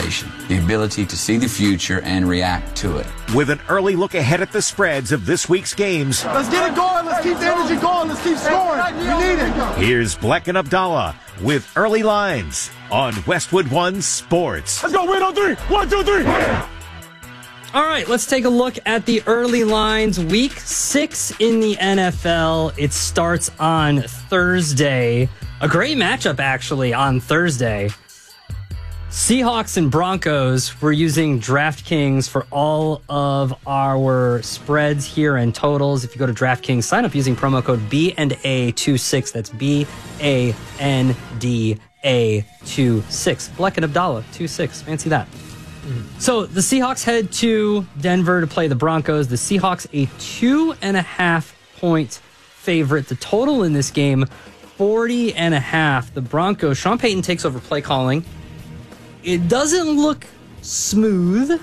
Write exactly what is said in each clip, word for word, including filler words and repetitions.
information, the ability to see the future and react to it. With an early look ahead at the spreads of this week's games. Let's get it going. Let's keep the energy going. Let's keep scoring. We need it. Here's Bleck and Abdallah with early lines on Westwood One Sports. Let's go. Win on three. One, two, three. All right, let's take a look at the early lines. Week six in the N F L. It starts on Thursday. A great matchup, actually, on Thursday. Seahawks and Broncos. We're using DraftKings for all of our spreads here and totals. If you go to DraftKings, sign up using promo code B and A twenty-six. That's B A N D A twenty-six. Bleck and Abdallah, twenty-six. Fancy that. So the Seahawks head to Denver to play the Broncos. The Seahawks a two and a half point favorite. The total in this game, forty and a half. The Broncos, Sean Payton takes over play calling. It doesn't look smooth.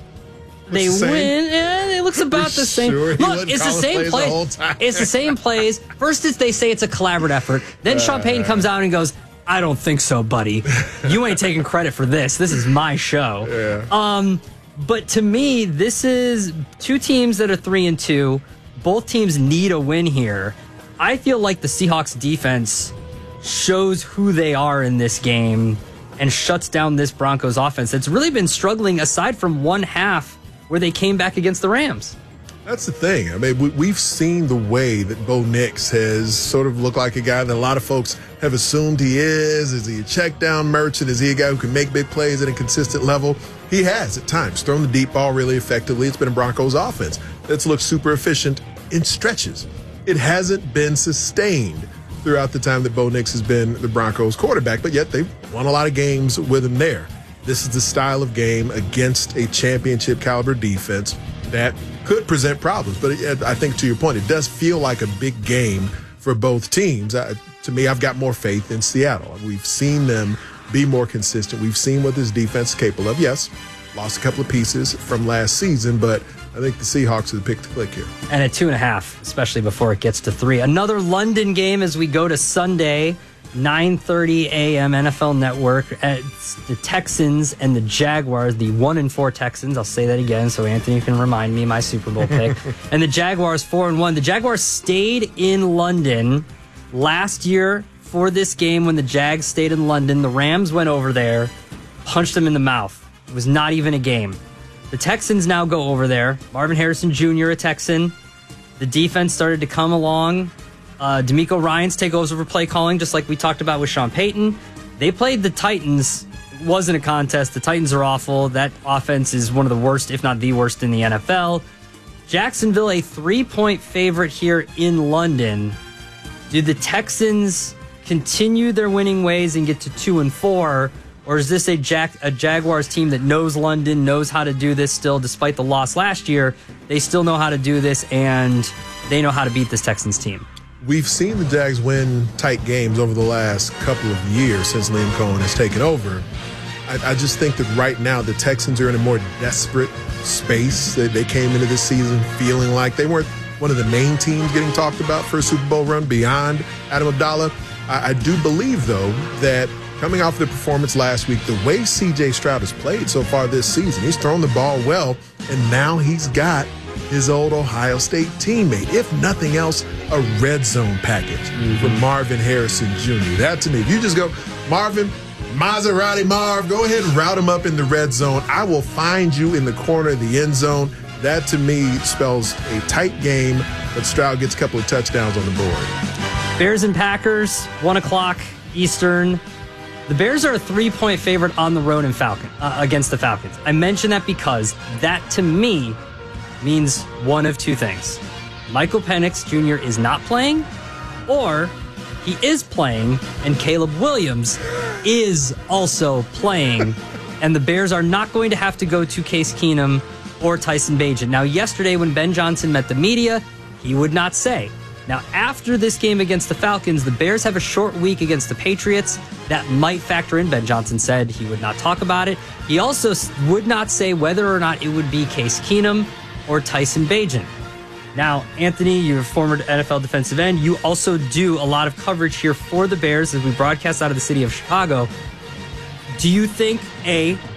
They the win. Eh, it looks about the same. Sure Look, it's the same play. The it's the same plays. First, it's, they say it's a collaborative effort. Then Sean Payton comes out and goes, I don't think so, buddy. You ain't taking credit for this. This is my show. Yeah. Um, but to me, this is two teams that are three and two. Both teams need a win here. I feel like the Seahawks defense shows who they are in this game and shuts down this Broncos offense. It's really been struggling aside from one half where they came back against the Rams. That's the thing. I mean, we, we've seen the way that Bo Nix has sort of looked like a guy that a lot of folks have assumed he is. Is he a check down merchant? Is he a guy who can make big plays at a consistent level? He has at times thrown the deep ball really effectively. It's been a Broncos offense that's looked super efficient in stretches. It hasn't been sustained throughout the time that Bo Nix has been the Broncos quarterback, but yet they've won a lot of games with him there. This is the style of game against a championship caliber defense that could present problems. But it, I think to your point, it does feel like a big game for both teams. I, to me, I've got more faith in Seattle. We've seen them be more consistent. We've seen what this defense is capable of. Yes, lost a couple of pieces from last season, but I think the Seahawks are the pick to click here. And at two and a half, especially before it gets to three. Another London game as we go to Sunday, nine thirty a.m. N F L Network. It's the Texans and the Jaguars, the one and four Texans. I'll say that again so Anthony can remind me my Super Bowl pick. And the Jaguars four and one. The Jaguars stayed in London last year for this game when the Jags stayed in London. The Rams went over there, punched them in the mouth. It was not even a game. The Texans now go over there. Marvin Harrison Junior, a Texan. The defense started to come along. Uh, D'Amico Ryans take over for play calling, just like we talked about with Sean Payton. They played the Titans. It wasn't a contest. The Titans are awful. That offense is one of the worst, if not the worst, in the N F L. Jacksonville, a three-point favorite here in London. Do the Texans continue their winning ways and get to two and four? Or is this a, Jag- a Jaguars team that knows London, knows how to do this still, despite the loss last year? They still know how to do this, and they know how to beat this Texans team. We've seen the Jags win tight games over the last couple of years since Liam Cohen has taken over. I, I just think that right now the Texans are in a more desperate space. They, they came into this season feeling like they weren't one of the main teams getting talked about for a Super Bowl run beyond Adam Abdallah. I, I do believe, though, that coming off the performance last week, the way C J Stroud has played so far this season, he's thrown the ball well, and now he's got his old Ohio State teammate. If nothing else, a red zone package mm-hmm. for Marvin Harrison Junior That, to me, if you just go, Marvin, Maserati Marv, go ahead and route him up in the red zone. I will find you in the corner of the end zone. That, to me, spells a tight game, but Stroud gets a couple of touchdowns on the board. Bears and Packers, one o'clock Eastern. The Bears are a three-point favorite on the road in Falcon uh, against the Falcons. I mention that because that, to me, means one of two things. Michael Penix Junior is not playing, or he is playing, and Caleb Williams is also playing, and the Bears are not going to have to go to Case Keenum or Tyson Bagent. Now, yesterday when Ben Johnson met the media, he would not say. Now, after this game against the Falcons, the Bears have a short week against the Patriots. That might factor in. Ben Johnson said he would not talk about it. He also would not say whether or not it would be Case Keenum or Tyson Bagent. Now, Anthony, you're a former N F L defensive end. You also do a lot of coverage here for the Bears as we broadcast out of the city of Chicago. Do you think, A,